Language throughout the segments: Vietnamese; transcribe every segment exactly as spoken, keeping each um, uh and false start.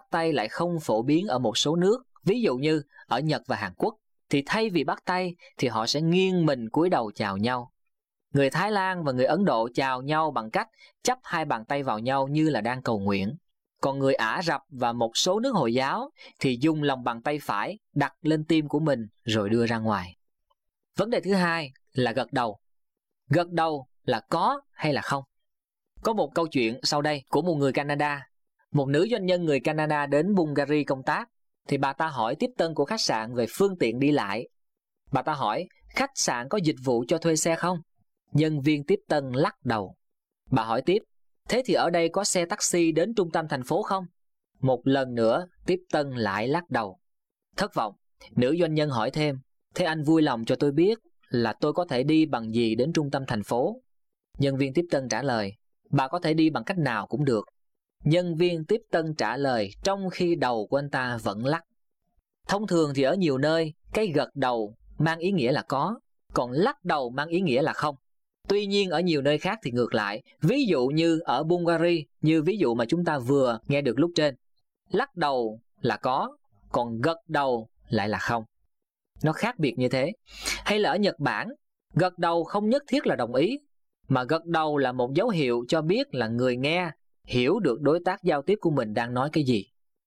tay lại không phổ biến ở một số nước, ví dụ như ở Nhật và Hàn Quốc, thì thay vì bắt tay thì họ sẽ nghiêng mình cúi đầu chào nhau. Người Thái Lan và người Ấn Độ chào nhau bằng cách chắp hai bàn tay vào nhau như là đang cầu nguyện. Còn người Ả Rập và một số nước Hồi giáo thì dùng lòng bàn tay phải đặt lên tim của mình rồi đưa ra ngoài. Vấn đề thứ hai là gật đầu. Gật đầu là có hay là không? Có một câu chuyện sau đây của một người Canada. Một nữ doanh nhân người Canada đến Bulgaria công tác, thì bà ta hỏi tiếp tân của khách sạn về phương tiện đi lại. Bà ta hỏi, khách sạn có dịch vụ cho thuê xe không? Nhân viên tiếp tân lắc đầu. Bà hỏi tiếp, thế thì ở đây có xe taxi đến trung tâm thành phố không? Một lần nữa, tiếp tân lại lắc đầu. Thất vọng, nữ doanh nhân hỏi thêm, thế anh vui lòng cho tôi biết là tôi có thể đi bằng gì đến trung tâm thành phố? Nhân viên tiếp tân trả lời, bà có thể đi bằng cách nào cũng được. Nhân viên tiếp tân trả lời trong khi đầu của anh ta vẫn lắc. Thông thường thì ở nhiều nơi, cái gật đầu mang ý nghĩa là có, còn lắc đầu mang ý nghĩa là không. Tuy nhiên ở nhiều nơi khác thì ngược lại, ví dụ như ở Bulgaria, như ví dụ mà chúng ta vừa nghe được lúc trên. Lắc đầu là có, còn gật đầu lại là không. Nó khác biệt như thế. Hay là ở Nhật Bản, gật đầu không nhất thiết là đồng ý, mà gật đầu là một dấu hiệu cho biết là người nghe hiểu được đối tác giao tiếp của mình đang nói cái gì.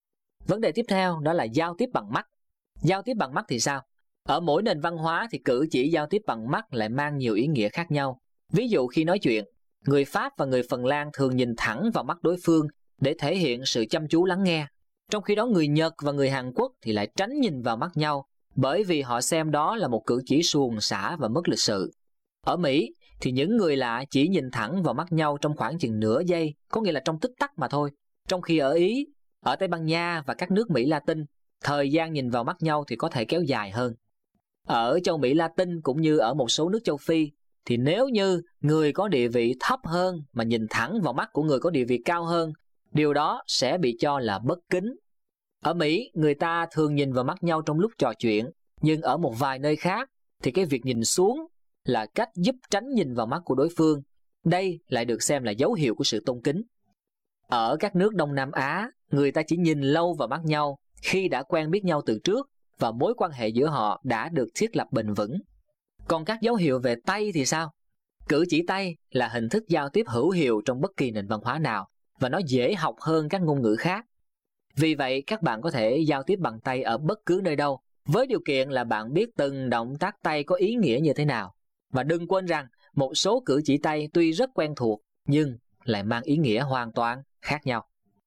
Vấn đề tiếp theo đó là giao tiếp bằng mắt. Giao tiếp bằng mắt thì sao? Ở mỗi nền văn hóa thì cử chỉ giao tiếp bằng mắt lại mang nhiều ý nghĩa khác nhau. Ví dụ khi nói chuyện, người Pháp và người Phần Lan thường nhìn thẳng vào mắt đối phương để thể hiện sự chăm chú lắng nghe. Trong khi đó người Nhật và người Hàn Quốc thì lại tránh nhìn vào mắt nhau, bởi vì họ xem đó là một cử chỉ suồng sã và mất lịch sự. Ở Mỹ thì những người lạ chỉ nhìn thẳng vào mắt nhau trong khoảng chừng nửa giây, có nghĩa là trong tích tắc mà thôi. Trong khi ở Ý, ở Tây Ban Nha và các nước Mỹ Latin, thời gian nhìn vào mắt nhau thì có thể kéo dài hơn. Ở châu Mỹ Latin cũng như ở một số nước châu Phi, thì nếu như người có địa vị thấp hơn mà nhìn thẳng vào mắt của người có địa vị cao hơn, điều đó sẽ bị cho là bất kính. Ở Mỹ, người ta thường nhìn vào mắt nhau trong lúc trò chuyện, nhưng ở một vài nơi khác thì cái việc nhìn xuống là cách giúp tránh nhìn vào mắt của đối phương. Đây lại được xem là dấu hiệu của sự tôn kính. Ở các nước Đông Nam Á, người ta chỉ nhìn lâu vào mắt nhau khi đã quen biết nhau từ trước và mối quan hệ giữa họ đã được thiết lập bền vững. Còn các dấu hiệu về tay thì sao? Cử chỉ tay là hình thức giao tiếp hữu hiệu trong bất kỳ nền văn hóa nào, và nó dễ học hơn các ngôn ngữ khác. Vì vậy, các bạn có thể giao tiếp bằng tay ở bất cứ nơi đâu, với điều kiện là bạn biết từng động tác tay có ý nghĩa như thế nào. Và đừng quên rằng, một số cử chỉ tay tuy rất quen thuộc, nhưng lại mang ý nghĩa hoàn toàn khác nhau.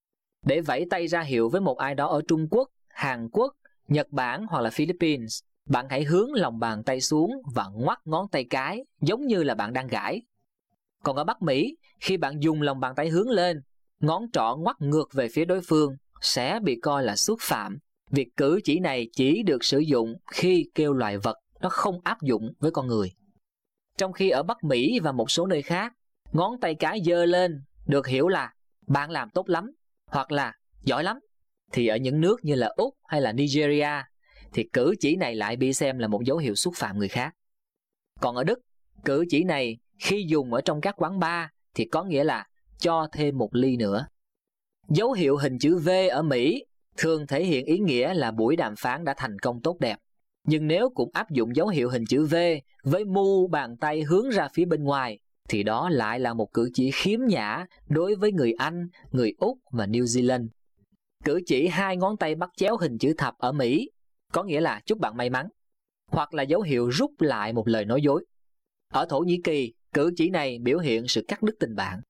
Để vẫy tay ra hiệu với một ai đó ở Trung Quốc, Hàn Quốc, Nhật Bản hoặc là Philippines, bạn hãy hướng lòng bàn tay xuống và ngoắc ngón tay cái giống như là bạn đang gãi. Còn ở Bắc Mỹ, khi bạn dùng lòng bàn tay hướng lên, ngón trỏ ngoắc ngược về phía đối phương sẽ bị coi là xúc phạm. Việc cử chỉ này chỉ được sử dụng khi kêu loài vật, nó không áp dụng với con người. Trong khi ở Bắc Mỹ và một số nơi khác, ngón tay cái giơ lên được hiểu là bạn làm tốt lắm hoặc là giỏi lắm. Thì ở những nước như là Úc hay là Nigeria thì cử chỉ này lại bị xem là một dấu hiệu xúc phạm người khác. Còn ở Đức, cử chỉ này khi dùng ở trong các quán bar thì có nghĩa là cho thêm một ly nữa. Dấu hiệu hình chữ V ở Mỹ thường thể hiện ý nghĩa là buổi đàm phán đã thành công tốt đẹp. Nhưng nếu cũng áp dụng dấu hiệu hình chữ V với mu bàn tay hướng ra phía bên ngoài thì đó lại là một cử chỉ khiếm nhã đối với người Anh, người Úc và New Zealand. Cử chỉ hai ngón tay bắt chéo hình chữ thập ở Mỹ có nghĩa là chúc bạn may mắn, hoặc là dấu hiệu rút lại một lời nói dối. Ở Thổ Nhĩ Kỳ, cử chỉ này biểu hiện sự cắt đứt tình bạn.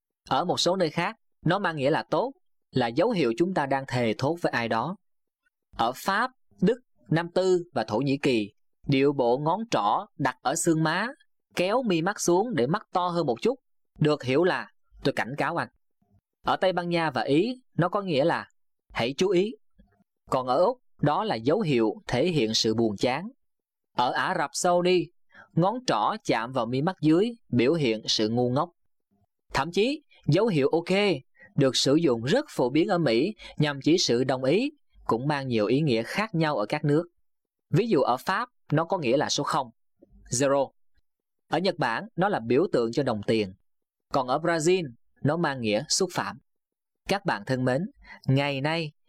Ở một số nơi khác, nó mang nghĩa là tốt, là dấu hiệu chúng ta đang thề thốt với ai đó. Ở Pháp, Đức, Nam Tư và Thổ Nhĩ Kỳ, điệu bộ ngón trỏ đặt ở xương má, kéo mi mắt xuống để mắt to hơn một chút, được hiểu là tôi cảnh cáo anh. Ở Tây Ban Nha và Ý, nó có nghĩa là hãy chú ý. Còn ở Úc, đó là dấu hiệu thể hiện sự buồn chán. Ở Ả Rập Saudi, ngón trỏ chạm vào mi mắt dưới biểu hiện sự ngu ngốc. Thậm chí, dấu hiệu OK được sử dụng rất phổ biến ở Mỹ nhằm chỉ sự đồng ý, cũng mang nhiều ý nghĩa khác nhau ở các nước. Ví dụ ở Pháp, nó có nghĩa là số không, zero. Ở Nhật Bản, nó là biểu tượng cho đồng tiền. Còn ở Brazil, nó mang nghĩa xúc phạm. Các bạn thân mến, ngày nay,